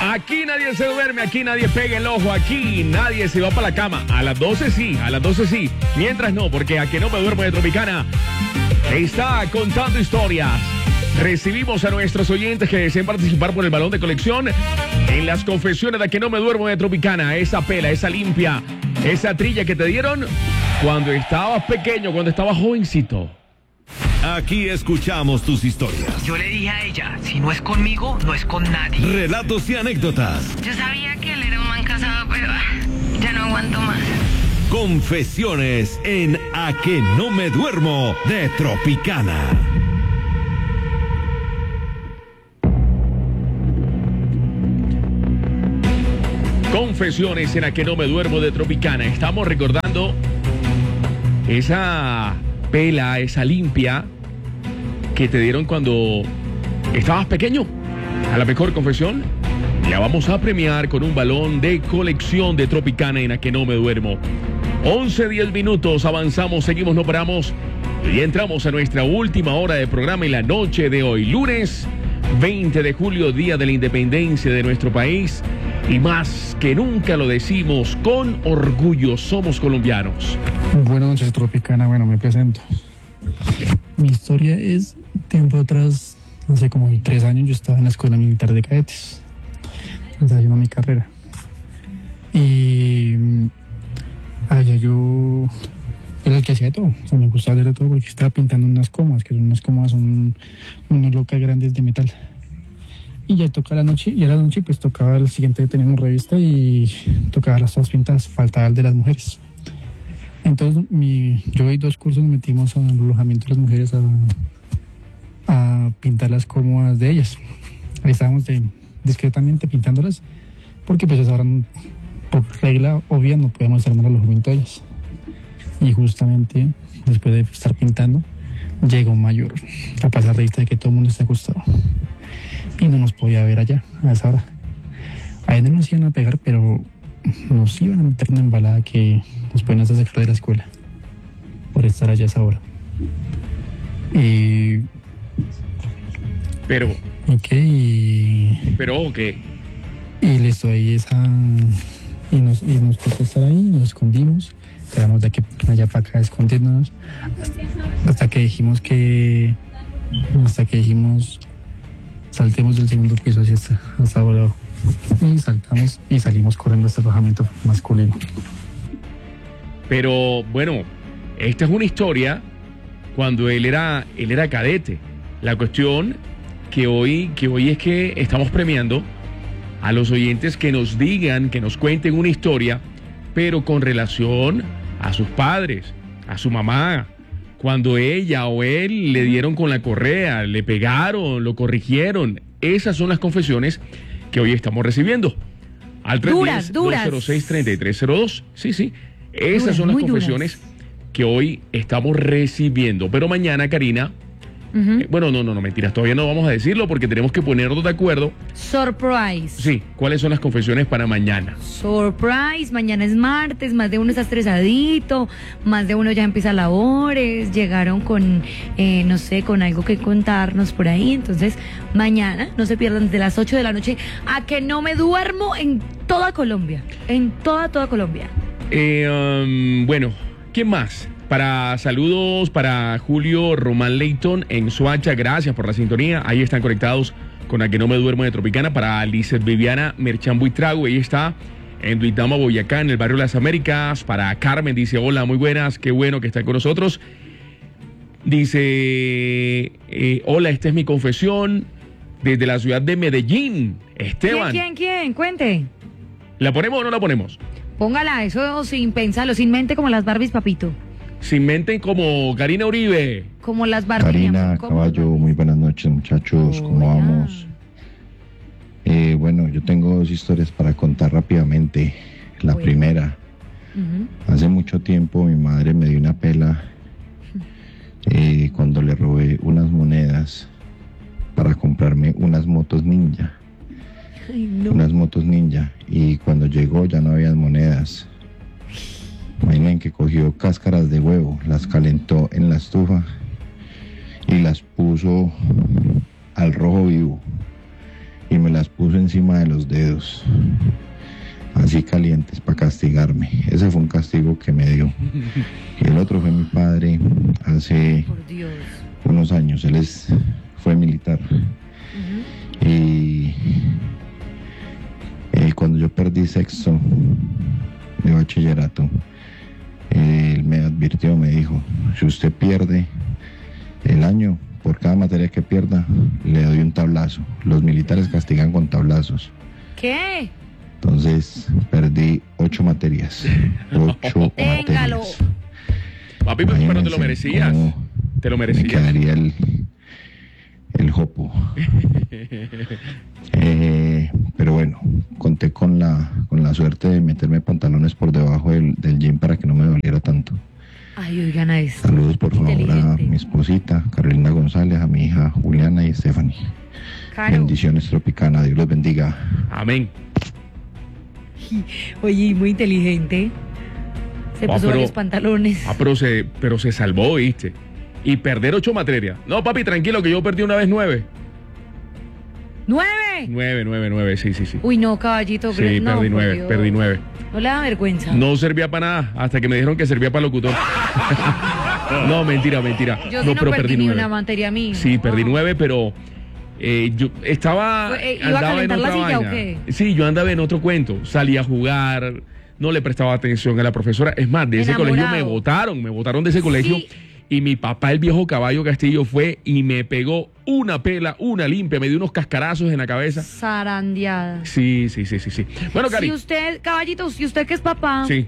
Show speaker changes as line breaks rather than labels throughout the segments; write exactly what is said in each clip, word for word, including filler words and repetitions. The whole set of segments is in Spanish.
Aquí nadie se duerme, aquí nadie pega el ojo, aquí nadie se va para la cama. A las doce sí, a las doce sí. Mientras no, porque a que no me duermo de Tropicana está contando historias. Recibimos a nuestros oyentes que deseen participar por el balón de colección en las confesiones de a que no me duermo de Tropicana. Esa pela, esa limpia, esa trilla que te dieron cuando estabas pequeño, cuando estabas jovencito.
Aquí escuchamos tus historias.
Yo le dije a ella, si no es conmigo, no es con nadie.
Relatos y anécdotas.
Yo sabía que él era un man casado, pero ya no aguanto más.
Confesiones en A que no me duermo de Tropicana.
Confesiones en A que no me duermo de Tropicana. Estamos recordando esa pela, esa limpia que te dieron cuando estabas pequeño. A la mejor confesión la vamos a premiar con un balón de colección de Tropicana en A que no me duermo. once, diez minutos, avanzamos, seguimos, no paramos y entramos a nuestra última hora de programa en la noche de hoy, lunes veinte de julio, día de la independencia de nuestro país. Y más que nunca lo decimos con orgullo, somos colombianos.
Buenas noches, Tropicana. Bueno, me presento. Mi historia es tiempo atrás, hace como tres años, yo estaba en la escuela militar de cadetes. Estaba haciendo mi carrera. Y allá yo era el que hacía de todo. O sea, me gustaba hacer de todo porque estaba pintando unas comas, que son unas comas, son unas locas grandes de metal. Y ya tocaba la noche, y a la noche pues tocaba el siguiente, teníamos revista y tocaba las dos pintas, faltaba el de las mujeres. Entonces mi, yo y dos cursos nos metimos al alojamiento de las mujeres a, a pintar las cómodas de ellas. Ahí estábamos de, discretamente pintándolas, porque pues ahora por regla obvia no podíamos estar en el alojamiento de ellas. Y justamente después de estar pintando, llega un mayor a pasar revista de que todo el mundo está acostado. Y no nos podía ver allá, a esa hora. A él no nos iban a pegar, pero nos iban a meter una embalada que nos pueden hacer sacar de la escuela por estar allá a esa hora. Y...
Pero...
Ok, y...
Pero, ¿qué?
Y listo, ahí esa... Y nos, y nos tocó estar ahí, nos escondimos. Quedamos de aquí allá para acá escondiéndonos. Hasta, hasta que dijimos que... Hasta que dijimos... Saltemos del segundo piso hacia hasta, hasta abajo. Y saltamos y salimos corriendo hasta el alojamiento masculino.
Pero, bueno, esta es una historia cuando él era, él era cadete. La cuestión que hoy, que hoy es que estamos premiando a los oyentes que nos digan, que nos cuenten una historia, pero con relación a sus padres, a su mamá, cuando ella o él le dieron con la correa, le pegaron, lo corrigieron. Esas son las confesiones que hoy estamos recibiendo. Al tres uno cero, dos cero seis, tres tres cero dos. Sí, sí. Esas duras, son las confesiones duras que hoy estamos recibiendo. Pero mañana, Karina... Uh-huh. Eh, bueno, no, no, no, mentiras. Todavía no vamos a decirlo porque tenemos que ponernos de acuerdo.
Surprise.
Sí, ¿cuáles son las confesiones para mañana?
Surprise, mañana es martes, más de uno está estresadito, más de uno ya empieza labores, llegaron con, eh, no sé, con algo que contarnos por ahí. Entonces, mañana, no se pierdan, desde las ocho de la noche, a que no me duermo en toda Colombia. En toda, toda Colombia.
Eh, um, bueno, ¿quién más? Para saludos para Julio Román Leighton en Soacha, gracias por la sintonía. Ahí están conectados con A que no me duermo de Tropicana. Para Lizeth Viviana Merchan Buitrago, ella está en Duitama, Boyacá, en el barrio Las Américas. Para Carmen, dice, hola, muy buenas, qué bueno que están con nosotros. Dice, eh, hola, esta es mi confesión desde la ciudad de Medellín. Esteban.
¿Quién, quién, quién? Cuente.
¿La ponemos o no la ponemos?
Póngala, eso sin pensarlo, sin mente como las Barbies, papito.
Sin mente como Karina Uribe.
Como las Barbies.
Karina Caballo, muy buenas noches, muchachos. ¿Cómo
Hola.
vamos? Eh, bueno, yo tengo dos historias para contar rápidamente. La
bueno.
primera. Uh-huh. Hace mucho tiempo mi madre me dio una pela eh, cuando le robé unas monedas para comprarme unas motos ninja.
Ay, no.
Unas motos ninja. Y cuando llegó ya no había monedas. Imaginen que cogió cáscaras de huevo, las calentó en la estufa y las puso al rojo vivo y me las las puso encima de los dedos, así calientes, para castigarme. Ese fue un castigo que me dio. Y el otro fue mi padre hace
Por Dios.
unos años. Él es, fue militar.
Ujú.
Y eh, cuando yo perdí sexto de bachillerato, eh, él me advirtió, me dijo, si usted pierde el año, por cada materia que pierda, le doy un tablazo. Los militares castigan con tablazos.
¿Qué?
Entonces perdí ocho materias. Ocho
Téngalo.
materias.
Papi, pues, pero te lo
Imagínense
merecías.
cómo
Te lo
Me
merecías.
quedaría el, el jopo. Eh, pero bueno, conté con la, con la suerte de meterme pantalones por debajo del, del jean para que no me doliera tanto.
Ay, oigan a esto.
Saludos por favor a
Inteligente.
mi esposita, Carolina González, a mi hija Juliana y Stephanie.
Caro.
Bendiciones, Tropicana, Dios los bendiga.
Amén.
Oye, muy inteligente. Se
Ah,
puso
pero-
varios pantalones.
Ah, pero se, pero se salvó, ¿viste? Y perder ocho materias. No, papi, tranquilo, que yo perdí una vez nueve.
¡Nueve!
Nueve, nueve, nueve, sí, sí, sí.
Uy, no, caballito.
Sí,
gre- no,
perdí
por
nueve,
Dios.
perdí nueve.
No le da vergüenza.
No servía para nada, hasta que me dijeron que servía para locutor. No, mentira, mentira.
Yo sí
no,
no
pero
perdí
perdí
ni
nueve.
una materia mía.
Sí, perdí
Wow.
nueve, pero eh, yo estaba.
Fue- eh, ¿iba a
andaba en
calentar la
otra
silla o
vaina.
qué?
Sí, yo andaba en otro cuento. Salía a jugar, no le prestaba atención a la profesora. Es más, de ese
Enamorado.
colegio me votaron, me votaron de ese colegio.
Sí.
Y mi papá, el viejo caballo Castillo, fue y me pegó una pela, una limpia, me dio unos cascarazos en la cabeza.
Zarandeada.
Sí, sí, sí, sí, sí. Bueno, Cari.
Si usted, caballito, si usted que es papá.
Sí.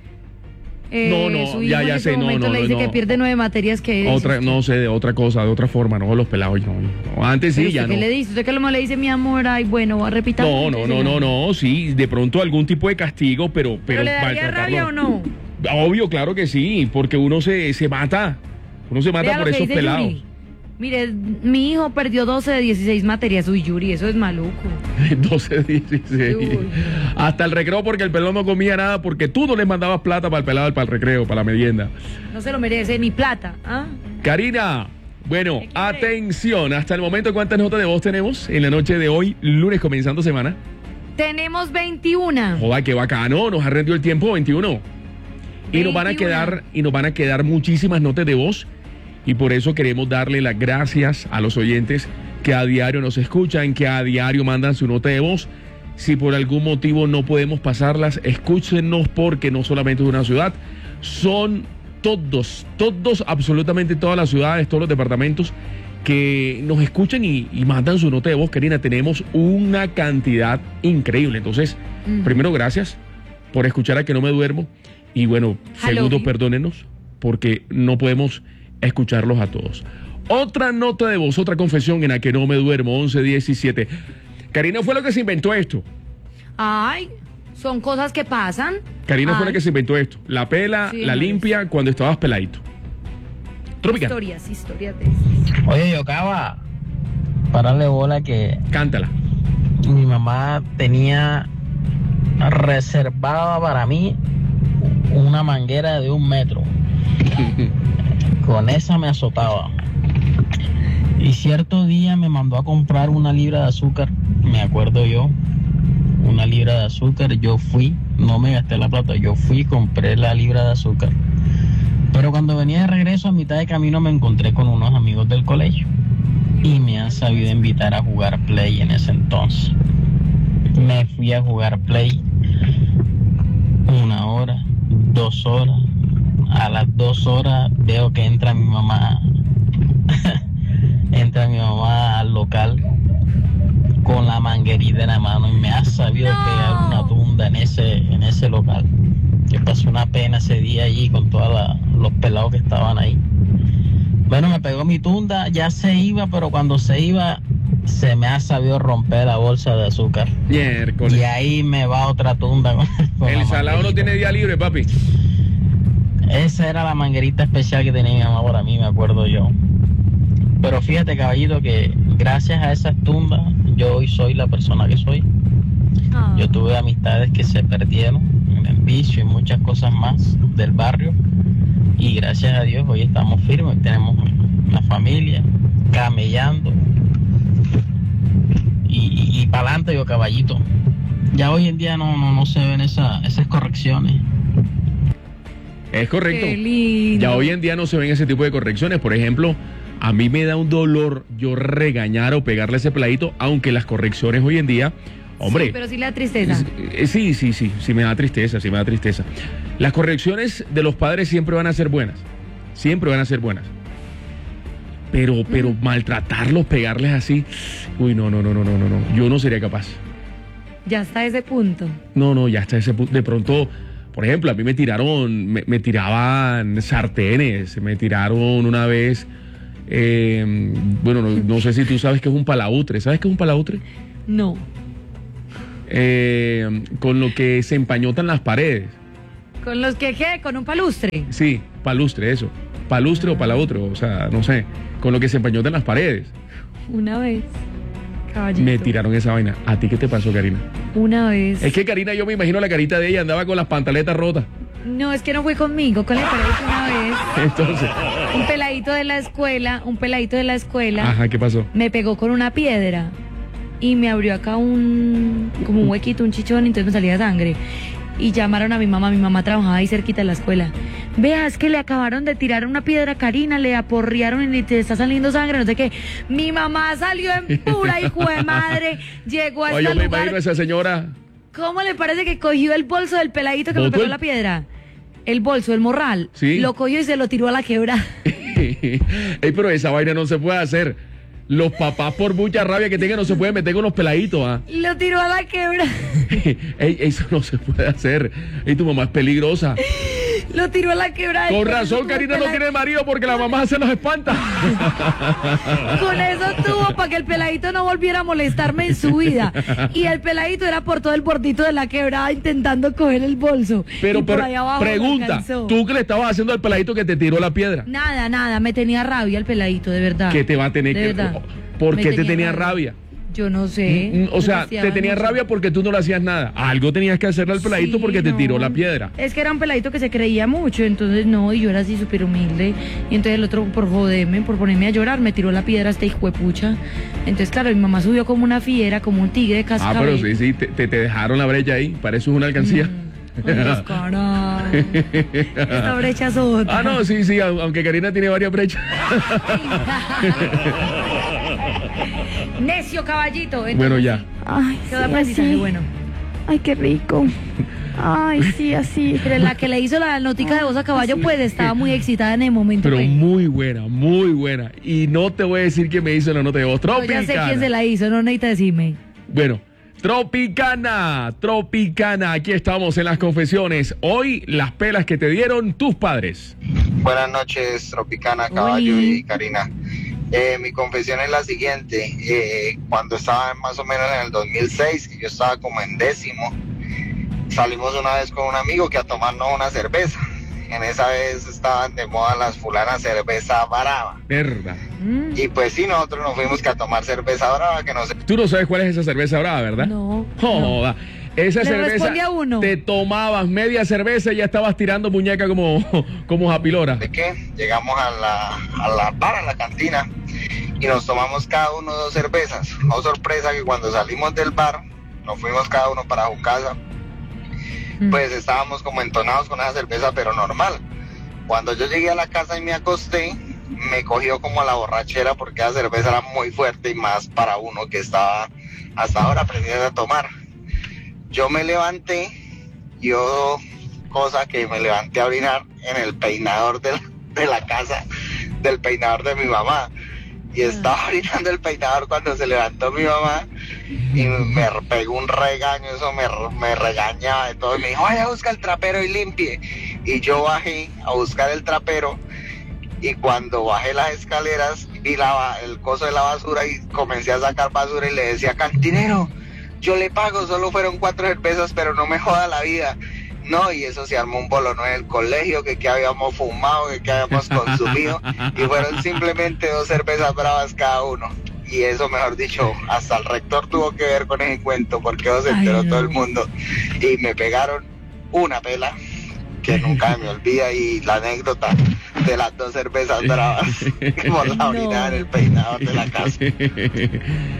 eh,
No, no,
su hijo
ya,
en
ya
ese
sé, no,
momento
no,
le
no,
dice
no.
que pierde nueve materias que dice
Otra,
usted?
no sé, de otra cosa, de otra forma, no, los pelados, no, no. Antes sí,
Pero
ya
usted
no.
¿Qué le dice? ¿Usted que lo le dice mi amor? Ay, bueno, repita.
No, no, no, no, no, sí, de pronto algún tipo de castigo, pero...
¿Pero,
pero
le daría
maltratarlo-
rabia o no?
Obvio, claro que sí, porque uno se, se mata, uno se mata
Vea lo
por
que
esos
dice
pelados.
Yuri. Mire, mi hijo perdió doce de dieciséis materias. Uy, Yuri, eso es maluco.
doce, dieciséis.
Uy.
Hasta el recreo porque el pelón no comía nada, porque tú no le mandabas plata para el pelado, para el recreo, para la merienda.
No se lo merece ni plata. ¿Ah?
Karina, bueno,
¿Qué quiere?
atención, hasta el momento, ¿cuántas notas de voz tenemos en la noche de hoy, lunes comenzando semana?
Tenemos veintiuno.
Joda, qué bacano, nos ha rendido el tiempo, veintiuno. Y nos van a
veintiuno.
quedar, y nos van a quedar muchísimas notas de voz, y por eso queremos darle las gracias a los oyentes que a diario nos escuchan, que a diario mandan su nota de voz. Si por algún motivo no podemos pasarlas, escúchenos, porque no solamente es una ciudad, son todos, todos, absolutamente todas las ciudades, todos los departamentos que nos escuchan y, y mandan su nota de voz. Karina, tenemos una cantidad increíble. Entonces,
Mm.
primero, gracias por escuchar a Que No Me Duermo. Y bueno, segundo,
Halloween.
perdónenos, porque no podemos escucharlos a todos. Otra nota de voz, otra confesión en A Que No Me Duermo, once diecisiete. Karina fue lo que se inventó esto.
Ay, son cosas que pasan.
Karina fue
Ay,
la que se inventó esto. La pela,
Sí,
la
no,
limpia cuando estabas peladito. Tropical,
Historias, historias de esas.
Oye, Yocaba, pararle bola que
cántala.
mi mamá tenía reservada para mí una manguera de un metro. Con esa me azotaba. Y cierto día me mandó a comprar una libra de azúcar, me acuerdo yo, una libra de azúcar. Yo fui, no me gasté la plata, yo fui, compré la libra de azúcar. Pero cuando venía de regreso a mitad de camino me encontré con unos amigos del colegio y me han sabido invitar a jugar play en ese entonces. Me fui a jugar play una hora, dos horas. A las dos horas veo que entra mi mamá, entra mi mamá al local con la manguerita en la mano y me ha sabido
No.
pegar una tunda en ese, en ese local. Que pasó una pena ese día allí con todos los pelados que estaban ahí. Bueno, me pegó mi tunda, ya se iba, pero cuando se iba se me ha sabido romper la bolsa de azúcar.
Miércoles.
Y ahí me va otra tunda con, con
El
la
salado no
manguerita.
tiene día libre, papi.
Esa era la manguerita especial que tenía mi mamá para mí, me acuerdo yo. Pero fíjate, caballito, que gracias a esas tumbas yo hoy soy la persona que soy.
Ah.
Yo tuve amistades que se perdieron en el vicio y muchas cosas más del barrio. Y gracias a Dios hoy estamos firmes, tenemos una familia, camellando. Y, y, y para adelante. te digo, caballito. Ya hoy en día no, no, no se ven esa, esas correcciones.
Es correcto.
Qué lindo.
Ya hoy en día no se ven ese tipo de correcciones. Por ejemplo, a mí me da un dolor yo regañar o pegarle a ese peladito, aunque las correcciones hoy en día, hombre.
Sí, pero sí le da tristeza.
Eh, Sí, sí, sí, sí me da tristeza, sí me da tristeza. Las correcciones de los padres siempre van a ser buenas, siempre van a ser buenas. Pero, pero maltratarlos, pegarles así, uy, no, no, no, no, no, no, no, yo no sería capaz.
Ya está ese punto.
No, no, ya está ese punto. De pronto, por ejemplo, a mí me tiraron, me, me tiraban sartenes, me tiraron una vez, eh, bueno, no, no sé si tú sabes qué es un palautre, ¿sabes qué es un palautre?
No.
Eh, con lo que se empañotan las paredes.
¿Con los que qué? ¿Con un palustre?
Sí, palustre, eso. Palustre o palautre, o sea, no sé. Con lo que se empañotan las paredes.
Una vez. Caballito.
Me tiraron esa vaina. ¿A ti qué te pasó, Karina?
Una vez.
Es que Karina, yo me imagino la carita de ella, andaba con las pantaletas rotas.
No, es que no fue conmigo, con el peladito una vez.
Entonces,
Un peladito de la escuela, un peladito de la escuela.
ajá, ¿qué pasó?
Me pegó con una piedra y me abrió acá un, como un huequito, un chichón, y entonces me salía sangre. Y llamaron a mi mamá, mi mamá trabajaba ahí cerquita de la escuela. Vea, es que le acabaron de tirar una piedra a Karina, le aporrearon y le te está saliendo sangre, no sé qué. Mi mamá salió en pura hijo de madre, llegó a
Oye,
este
yo me
lugar.
imagino a esa señora.
¿Cómo le parece que cogió el bolso del peladito que me
¿Botó
pegó
el-
la piedra? El bolso, el morral.
Sí.
Lo cogió y se lo tiró a la quebrada.
Ey, pero esa vaina no se puede hacer. Los papás, por mucha rabia que tengan, no se pueden meter con los peladitos, ¿ah?
Lo tiró a la quebrada.
Ey, eso no se puede hacer. Y tu mamá es peligrosa.
Lo tiró a la quebrada.
Con
Con
razón,
eso tuvo
Karina no
pela-
tiene marido porque la mamá se los espanta.
Con eso tuvo para que el peladito no volviera a molestarme en su vida. Y el peladito era por todo el bordito de la quebrada intentando coger el bolso.
Pero,
Y por
pero
ahí abajo lo
pregunta,
alcanzó.
¿tú qué le estabas haciendo al peladito que te tiró la piedra?
Nada, nada, me tenía rabia el peladito, de verdad.
¿Qué te va a tener
De
que...
verdad.
¿Por
Me
qué te tenía rabia?
Yo no sé.
Mm, mm, O sea,
Me
te
fastidiaba
tenía
mucho.
rabia porque tú no le hacías nada. Algo tenías que hacerle al peladito
Sí,
porque te
no.
tiró la piedra.
Es que era un peladito que se creía mucho, entonces no, y yo era así súper humilde. Y entonces el otro, por joderme, por ponerme a llorar, me tiró la piedra hasta hijuepucha. Entonces, claro, mi mamá subió como una fiera, como un tigre de
Ah,
cascabel.
pero sí, sí, te, te, te dejaron la brecha ahí. Para eso es una alcancía.
Mm, ay, descarado. Esta brecha es otra.
Ah, no, sí, sí, au- aunque Karina tiene varias brechas.
Necio caballito. Entonces,
Bueno, ya.
Ay,
queda
sí,
aprendizaje
así.
bueno.
Ay, qué rico. Ay, sí, así.
Pero la que le hizo la notica de voz a caballo, pues estaba muy excitada en el momento.
Pero
pues.
muy buena, muy buena. Y no te voy a decir quién me hizo la nota de voz.
Yo ya sé
Tropicana.
quién se la hizo, no necesita decirme.
Bueno, Tropicana, Tropicana, aquí estamos en las confesiones. Hoy las pelas que te dieron tus padres.
Buenas noches, Tropicana,
Oli.
Caballo y Karina. Eh, mi confesión es la siguiente. Eh, cuando estaba más o menos en el dos mil seis, que yo estaba como en décimo, salimos una vez con un amigo que a tomarnos una cerveza. En esa vez estaban de moda las fulanas cerveza brava.
Verdad.
Mm,
Y pues sí, nosotros nos fuimos que a tomar cerveza brava, que no sé.
Tú no sabes cuál es esa cerveza brava, ¿verdad?
No.
Joda. Esa
Le
cerveza.
responde a uno.
Te tomabas media cerveza y ya estabas tirando muñeca como, como japilora.
¿De qué? Llegamos a la, a la bar, a la cantina, y nos tomamos cada uno dos cervezas. No sorpresa que cuando salimos del bar, nos fuimos cada uno para su casa,
Mm.
pues estábamos como entonados con esa cerveza, pero normal. Cuando yo llegué a la casa y me acosté, me cogió como la borrachera porque la cerveza era muy fuerte y más para uno que estaba hasta ahora aprendiendo a tomar. Yo me levanté, yo, cosa que me levanté a orinar en el peinador de la, de la casa, del peinador de mi mamá. Y estaba orinando el peinador cuando se levantó mi mamá y me pegó un regaño, eso me, me regañaba de todo. Y me dijo, vaya, busca el trapero y limpie. Y yo bajé a buscar el trapero y cuando bajé las escaleras vi la, el coso de la basura y comencé a sacar basura y le decía, cantinero, yo le pago, solo fueron cuatro cervezas, pero no me joda la vida. No, y eso se armó un bolonón en el colegio, que que habíamos fumado, que que habíamos consumido, y fueron simplemente dos cervezas bravas cada uno. Y eso, mejor dicho, hasta el rector tuvo que ver con ese cuento, porque eso se enteró
Ay, no.
todo el mundo. Y me pegaron una pela, que nunca me olvida, y la anécdota de las dos cervezas bravas, por la orinada en el peinador de la casa.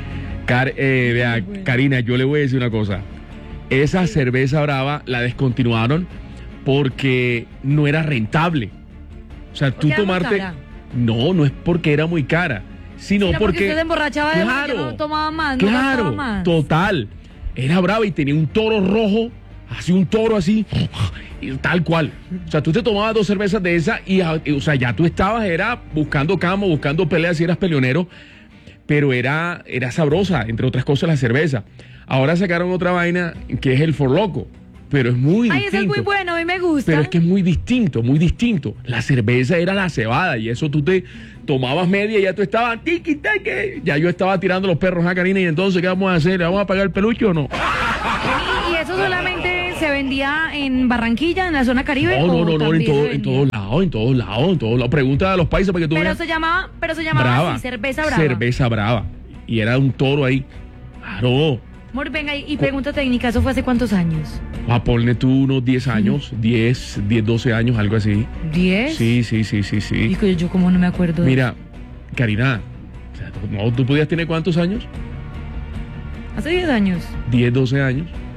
Car- eh, vea, Karina, yo le voy a decir una cosa. Esa cerveza brava la descontinuaron porque no era rentable. O sea, tú
Porque era muy
tomarte...
cara.
No, no es porque era muy cara, sino
Sino porque
porque...
usted se emborrachaba de
Claro,
no tomaba más, no
claro,
gastaba más.
total. Era brava y tenía un toro rojo, así un toro así, y tal cual. O sea, tú te tomabas dos cervezas de esa y, y, o sea, ya tú estabas, era buscando camo, buscando peleas si eras peleonero, pero era, era sabrosa, entre otras cosas, la cerveza. Ahora sacaron otra vaina que es el For Loco, pero es muy
Ay,
distinto.
ese es muy bueno, a mí me gusta.
Pero es que es muy distinto, muy distinto. La cerveza era la cebada y eso tú te tomabas media y ya tú estabas tiki tiki. Ya yo estaba tirando los perros a Karina y entonces ¿qué vamos a hacer? ¿Le vamos a pagar el peluche o no?
¿Y, y eso solamente se vendía en Barranquilla, en la zona Caribe?
No, no,
o
no, no, en,
también
todo,
se
en
vendía?
todos lados, en todos lados, en todos lados. Pregunta a los paisas para que tú
Pero
veas.
se llamaba, pero se llamaba
Brava.
así, cerveza brava.
Cerveza brava. Y era un toro ahí. Claro.
Amor, venga, y, y pregunta técnica, ¿eso fue hace cuántos años?
A ponle tú unos diez años, diez, diez, doce años, algo así.
¿diez?
Sí, sí, sí, sí, sí.
Dijo yo, yo como no me acuerdo. de-
Mira, Karina, o sea, ¿tú- no, ¿tú podías tener cuántos años?
Hace diez años.
diez, doce años.